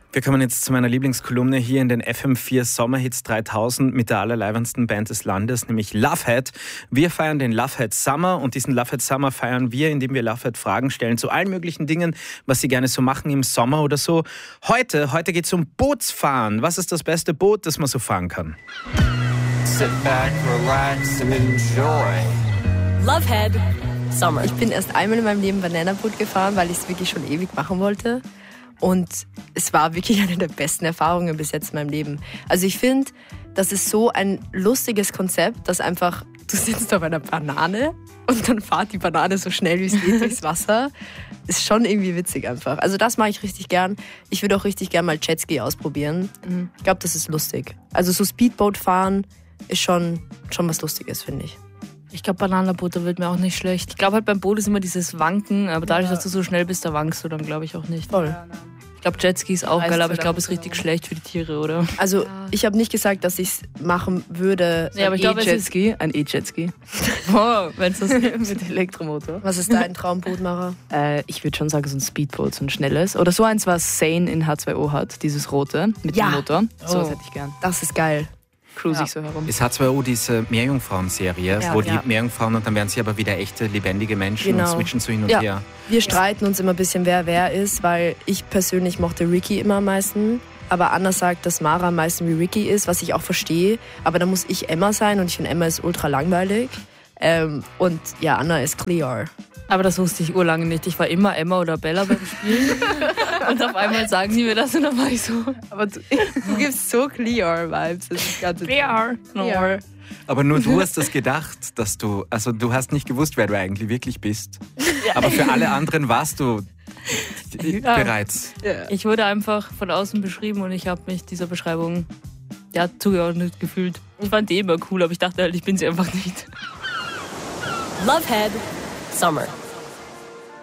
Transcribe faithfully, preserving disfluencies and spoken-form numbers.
Wir kommen jetzt zu meiner Lieblingskolumne hier in den F M vier Sommerhits dreitausend mit der allerleibendsten Band des Landes, nämlich Lovehead. Wir feiern den Lovehead Summer und diesen Lovehead Summer feiern wir, indem wir Lovehead Fragen stellen zu allen möglichen Dingen, was sie gerne so machen im Sommer oder so. Heute, heute geht es um Bootsfahren. Was ist das beste Boot, das man so fahren kann? Sit back, relax and enjoy. Lovehead Summer. Ich bin erst einmal in meinem Leben Bananaboot gefahren, weil ich es wirklich schon ewig machen wollte. Und es war wirklich eine der besten Erfahrungen bis jetzt in meinem Leben. Also ich finde, das ist so ein lustiges Konzept, dass einfach, du sitzt auf einer Banane und dann fahrt die Banane so schnell wie es geht durchs Wasser. Ist schon irgendwie witzig einfach. Also das mache ich richtig gern. Ich würde auch richtig gern mal Jetski ausprobieren. Mhm. Ich glaube, das ist lustig. Also so Speedboat fahren ist schon, schon was Lustiges, finde ich. Ich glaube, Bananenboote wird mir auch nicht schlecht. Ich glaube halt beim Boot ist immer dieses Wanken, aber dadurch, ja. dass du so schnell bist, da wankst du dann, glaube ich, auch nicht. Voll. Ich glaube, Jetski ist auch geil, aber ich glaube, es ist richtig schlecht für die Tiere, oder? Also, ich habe nicht gesagt, dass ich es machen würde. Ja, aber ich glaube, E-Jetski, ein E-Jetski. Oh, wenn es das mit Elektromotor. Was ist dein Traumboot, Mara? Äh, ich würde schon sagen, so ein Speedboot, so ein schnelles. Oder so eins, was Sane in H zwei O hat, dieses rote mit ja. dem Motor. So was oh. hätte ich gern. Das ist geil. Cruise ja. ich so herum. Es hat zwar auch diese Meerjungfrauen-Serie, ja, wo die ja. Meerjungfrauen und dann werden sie aber wieder echte, lebendige Menschen genau. und switchen so hin und ja. her. Wir streiten uns immer ein bisschen, wer wer ist, weil ich persönlich mochte Ricky immer am meisten. Aber Anna sagt, dass Mara am meisten wie Ricky ist, was ich auch verstehe. Aber dann muss ich Emma sein und ich finde, Emma ist ultra langweilig. Ähm, und ja, Anna ist Clear. Aber das wusste ich urlange nicht. Ich war immer Emma oder Bella beim Spielen. Und auf einmal sagen sie mir das und dann war ich so. Aber du, du gibst so Clear-Vibes. Clear. Clear. Aber nur du hast das gedacht, dass du, also du hast nicht gewusst, wer du eigentlich wirklich bist. Ja. Aber für alle anderen warst du ja. bereits. Ja. Ich wurde einfach von außen beschrieben und ich habe mich dieser Beschreibung ja, zugeordnet gefühlt. Ich fand die immer cool, aber ich dachte halt, ich bin sie einfach nicht. Lovehead Summer.